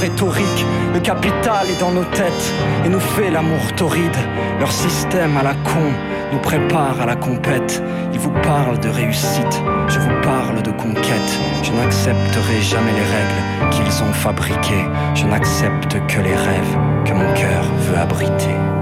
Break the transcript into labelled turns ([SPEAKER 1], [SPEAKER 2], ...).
[SPEAKER 1] rhétorique. Le capital est dans nos têtes et nous fait l'amour torride. Leur système à la con nous prépare à la compète. Ils vous parlent de réussite, je vous parle de conquête. Je n'accepterai jamais les règles qu'ils ont fabriquées. Je n'accepte que les rêves que mon cœur veut abriter.